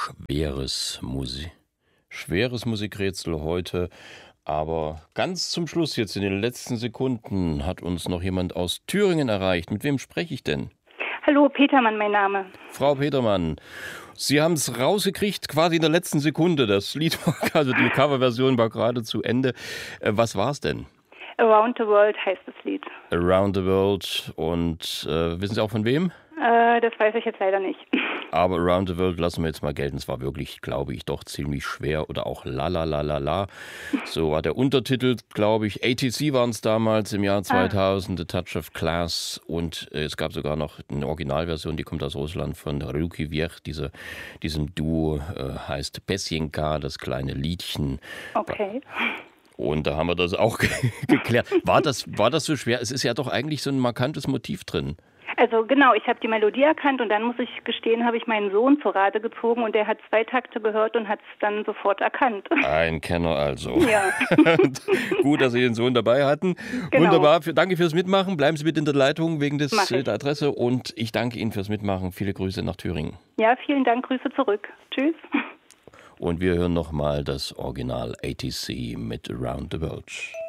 schweres Musikrätsel heute. Aber ganz zum Schluss, jetzt in den letzten Sekunden, hat uns noch jemand aus Thüringen erreicht. Mit wem spreche ich denn? Hallo, Petermann, mein Name. Frau Petermann, Sie haben es rausgekriegt, quasi in der letzten Sekunde. Das Lied, also die Coverversion war gerade zu Ende. Was war es denn? Around the World heißt das Lied. Around the World. Und wissen Sie auch von wem? Das weiß ich jetzt leider nicht. Aber Around the World lassen wir jetzt mal gelten. Es war wirklich, glaube ich, doch ziemlich schwer. Oder auch La La La La La. So war der Untertitel, glaube ich. ATC waren es damals im Jahr 2000, The Touch of Class. Und es gab sogar noch eine Originalversion, die kommt aus Russland, von Ruki Wierch. Diesem Duo heißt Pesjenka, das kleine Liedchen. Okay. Und da haben wir das auch geklärt. War das so schwer? Es ist ja doch eigentlich so ein markantes Motiv drin. Also genau, ich habe die Melodie erkannt und dann muss ich gestehen, habe ich meinen Sohn zur Rate gezogen und der hat 2 Takte gehört und hat es dann sofort erkannt. Ein Kenner also. Ja. Gut, dass Sie den Sohn dabei hatten. Genau. Wunderbar, danke fürs Mitmachen. Bleiben Sie bitte in der Leitung wegen der Adresse und ich danke Ihnen fürs Mitmachen. Viele Grüße nach Thüringen. Ja, vielen Dank, Grüße zurück. Tschüss. Und wir hören nochmal das Original ATC mit Around the World.